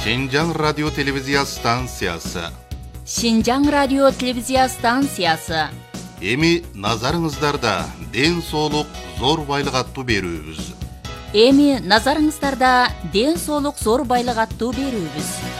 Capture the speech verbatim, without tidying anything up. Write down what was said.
Шинжаң радио телевизия станциясы. Шинжаң радио телевизия станциясы. Эми назарыңыздарда ден соолук зор байлык аттуу берүүбүз. Эми назарыңыздарда ден соолук зор байлык аттуу берүүбүз.